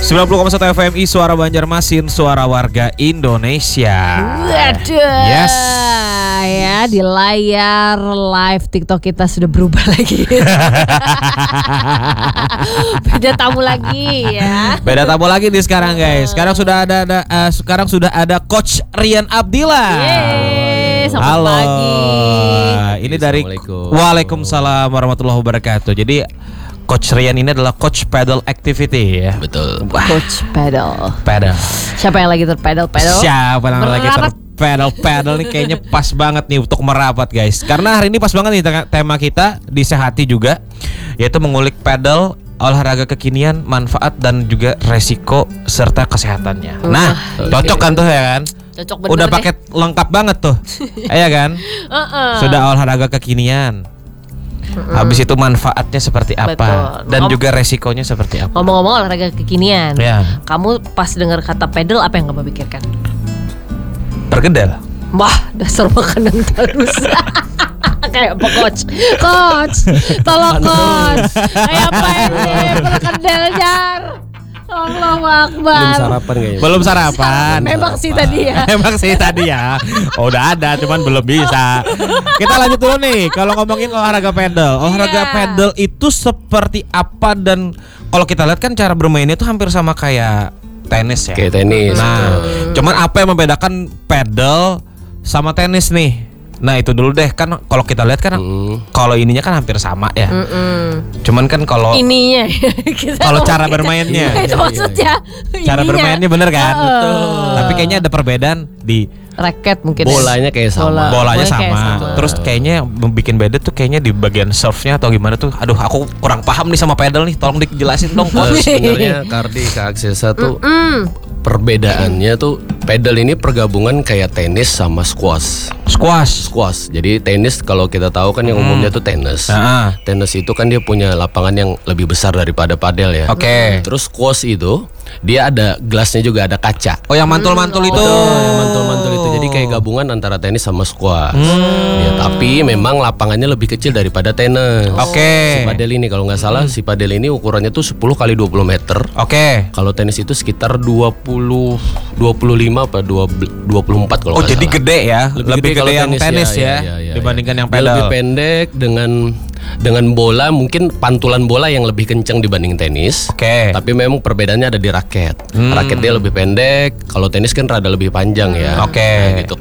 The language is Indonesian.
90,1 FMI Suara Banjarmasin, suara warga Indonesia. Waduh. Yes. Ya, di layar live TikTok kita sudah berubah lagi. Beda tamu lagi ya. Beda tamu lagi nih sekarang guys. Sekarang sudah ada Coach Rian Abdillah. Yeay, selamat Halo. pagi. Ini dari Waalaikumsalam warahmatullahi wabarakatuh. Jadi Coach Rian ini adalah coach paddle activity ya. Betul. Coach paddle. Paddle. Siapa yang lagi terpaddle? Siapa yang lagi Merapat. paddle nih kayaknya pas banget nih untuk merapat guys. Karena hari ini pas banget nih tema kita disehati juga, yaitu mengulik paddle, olahraga kekinian, manfaat dan juga resiko serta kesehatannya. Nah, cocok kan tuh ya kan? Cocok bener. Udah paket lengkap banget tuh. Iya kan? Sudah olahraga kekinian. Habis itu manfaatnya seperti apa? Betul. Dan juga resikonya seperti apa? Ngomong-ngomong olahraga kekinian. Ya. Kamu pas dengar kata paddle apa yang kamu pikirkan? Perkedel. Wah, dasar makanan terus. Kayak apa coach? Coach, tolong coach. Kayak apa ini? Perkedel jar. Allah Akbar. Belum sarapan kayaknya. Belum sarapan. Memang sih tadi ya. Emang sih tadi ya. Oh, udah ada, cuman belum bisa. Kita lanjut dulu nih. Kalau ngomongin olahraga paddle, paddle itu seperti apa, dan kalau kita lihat kan cara bermainnya itu hampir sama kayak tenis ya. Kayak tenis. Nah, cuman apa yang membedakan paddle sama tenis nih? Nah itu dulu deh, kan kalau kita lihat kan kalau ininya kan hampir sama ya. Cuman kan kalau Ininya. kalau cara bermainnya, Itu maksudnya. cara Ininya. bermainnya bener kan? Betul. Tapi kayaknya ada perbedaan di Raket mungkin. Bolanya kayak sama. bolanya kayak sama. Terus kayaknya yang bikin beda tuh kayaknya di bagian serve-nya atau gimana tuh. Aduh, aku kurang paham nih sama paddle nih. Tolong dijelasin dong, Coach. Sebenarnya Kardi Kak Aksesa tuh perbedaannya tuh paddle ini pergabungan kayak tenis sama squash. Squash. Jadi tenis kalau kita tahu kan yang umumnya tuh tenis. Tenis itu kan dia punya lapangan yang lebih besar daripada padel ya. Oke. Terus squash itu dia ada gelasnya juga, ada kaca. Oh, yang mantul-mantul itu. Yang mantul-mantul itu jadi kayak gabungan antara tenis sama squash. Ya, tapi memang lapangannya lebih kecil daripada tenis. Oke. Si padel ini kalau nggak salah si padel ini ukurannya tuh 10 kali 20 meter. Oke. Kalau tenis itu sekitar 25 apa 24 kalau Oh, nggak jadi salah. gede ya. Lebih kalau gede yang tenis ya, ya. dibandingkan yang Dia lebih paddle. pendek dengan bola, mungkin pantulan bola yang lebih kencang dibanding tenis. Oke. Tapi memang perbedaannya ada di raket. Raket dia lebih pendek, kalau tenis kan rada lebih panjang ya. Oke. Nah, gitu.